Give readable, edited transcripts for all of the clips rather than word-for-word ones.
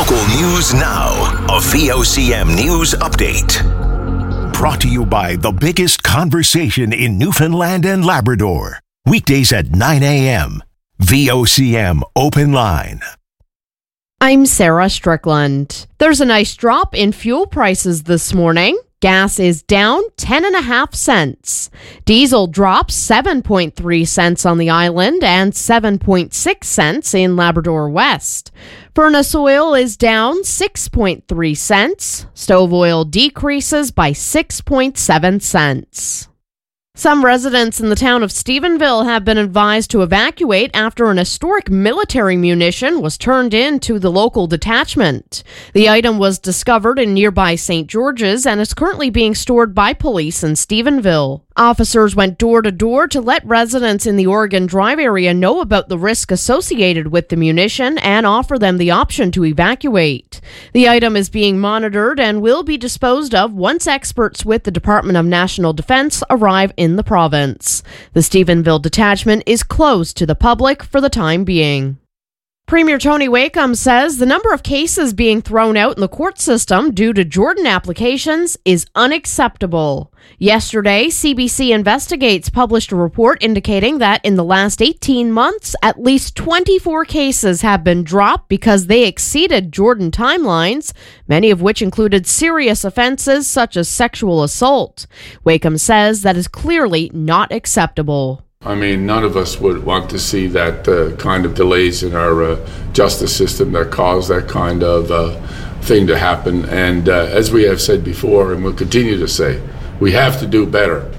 Local news now. A VOCM news update. Brought to you by the biggest conversation in Newfoundland and Labrador. Weekdays at 9 a.m. VOCM Open Line. I'm Sarah Strickland. There's a nice drop in fuel prices this morning. Gas is down 10.5 cents. Diesel drops 7.3 cents on the island and 7.6 cents in Labrador West. Furnace oil is down 6.3 cents. Stove oil decreases by 6.7 cents. Some residents in the town of Stephenville have been advised to evacuate after an historic military munition was turned in to the local detachment. The item was discovered in nearby St. George's and is currently being stored by police in Stephenville. Officers went door to door to let residents in the Oregon Drive area know about the risk associated with the munition and offer them the option to evacuate. The item is being monitored and will be disposed of once experts with the Department of National Defense arrive in the province. The Stephenville detachment is closed to the public for the time being. Premier Tony Wakeham says the number of cases being thrown out in the court system due to Jordan applications is unacceptable. Yesterday, CBC Investigates published a report indicating that in the last 18 months, at least 24 cases have been dropped because they exceeded Jordan timelines, many of which included serious offenses such as sexual assault. Wakeham says that is clearly not acceptable. I mean, none of us would want to see that kind of delays in our justice system that cause that kind of thing to happen. And as we have said before, and we'll continue to say, we have to do better.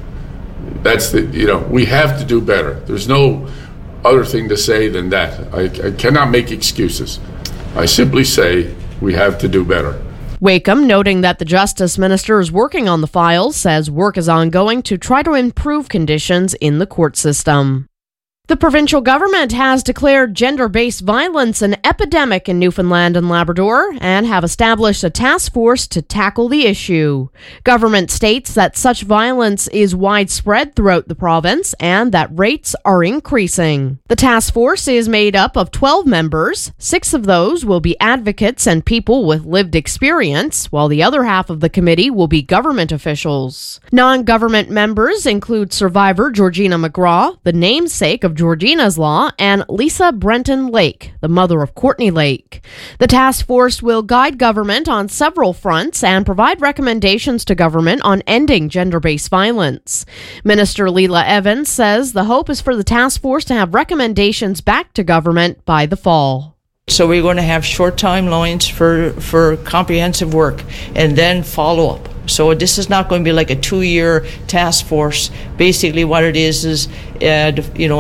We have to do better. There's no other thing to say than that. I cannot make excuses. I simply say we have to do better. Wakeham, noting that the Justice Minister is working on the files, says work is ongoing to try to improve conditions in the court system. The provincial government has declared gender-based violence an epidemic in Newfoundland and Labrador and have established a task force to tackle the issue. Government states that such violence is widespread throughout the province and that rates are increasing. The task force is made up of 12 members. 6 of those will be advocates and people with lived experience, while the other half of the committee will be government officials. Non-government members include survivor Georgina McGraw, the namesake of Georgina's Law, and Lisa Brenton Lake, the mother of Courtney Lake. The task force will guide government on several fronts and provide recommendations to government on ending gender-based violence. Minister Leela Evans says the hope is for the task force to have recommendations back to government by the fall. So we're going to have short timelines for comprehensive work and then follow-up. So this is not going to be like a 2-year task force. Basically what it is in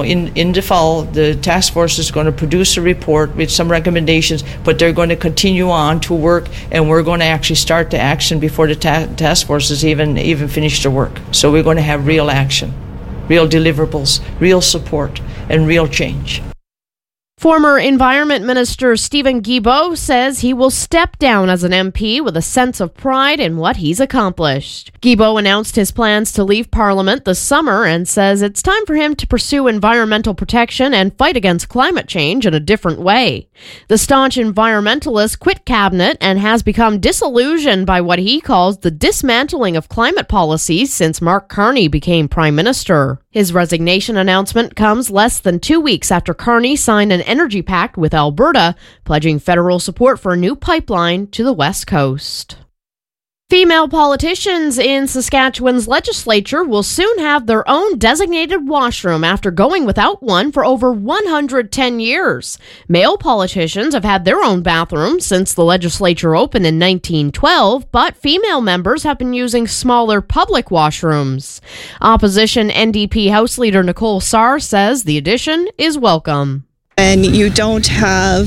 the fall, the task force is going to produce a report with some recommendations, but they're going to continue on to work, and we're going to actually start the action before the task force has even finished their work. So we're going to have real action, real deliverables, real support, and real change. Former Environment Minister Stephen Guilbeault says he will step down as an MP with a sense of pride in what he's accomplished. Guilbeault announced his plans to leave Parliament this summer and says it's time for him to pursue environmental protection and fight against climate change in a different way. The staunch environmentalist quit cabinet and has become disillusioned by what he calls the dismantling of climate policies since Mark Carney became Prime Minister. His resignation announcement comes less than 2 weeks after Carney signed an energy pact with Alberta, pledging federal support for a new pipeline to the West Coast. Female politicians in Saskatchewan's legislature will soon have their own designated washroom after going without one for over 110 years. Male politicians have had their own bathroom since the legislature opened in 1912, but female members have been using smaller public washrooms. Opposition NDP House Leader Nicole Sarr says the addition is welcome. And you don't have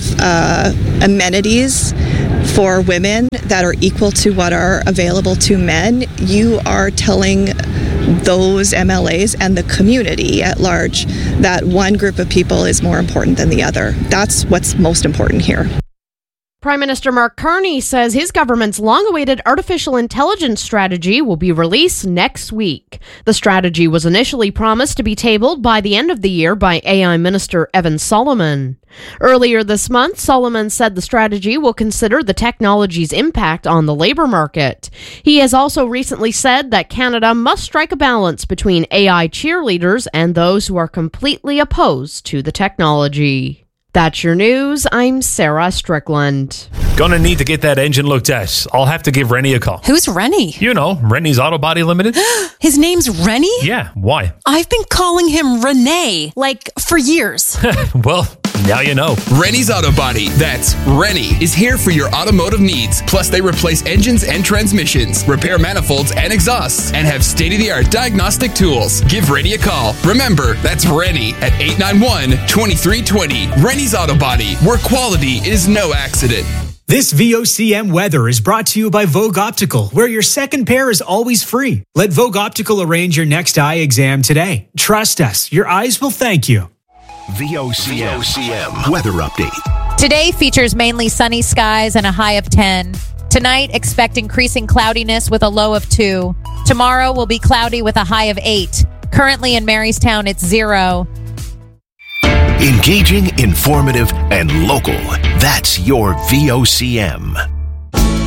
amenities for women that are equal to what are available to men. You are telling those MLAs and the community at large that one group of people is more important than the other. That's what's most important here. Prime Minister Mark Carney says his government's long-awaited artificial intelligence strategy will be released next week. The strategy was initially promised to be tabled by the end of the year by AI Minister Evan Solomon. Earlier this month, Solomon said the strategy will consider the technology's impact on the labor market. He has also recently said that Canada must strike a balance between AI cheerleaders and those who are completely opposed to the technology. That's your news. I'm Sarah Strickland. Gonna need to get that engine looked at. I'll have to give Rennie a call. Who's Rennie? You know, Rennie's Auto Body Limited. His name's Rennie? Yeah, why? I've been calling him Renee, for years. Well, now you know. Rennie's Auto Body, that's Rennie, is here for your automotive needs. Plus, they replace engines and transmissions, repair manifolds and exhausts, and have state-of-the-art diagnostic tools. Give Rennie a call. Remember, that's Rennie at 891-2320. Rennie's Auto Body, where quality is no accident. This VOCM weather is brought to you by Vogue Optical, where your second pair is always free. Let Vogue Optical arrange your next eye exam today. Trust us, your eyes will thank you. VOCM weather update. Today features mainly sunny skies and a high of 10. Tonight, expect increasing cloudiness with a low of 2. Tomorrow will be cloudy with a high of 8. Currently in Marystown, it's 0. Engaging, informative, and local. That's your VOCM.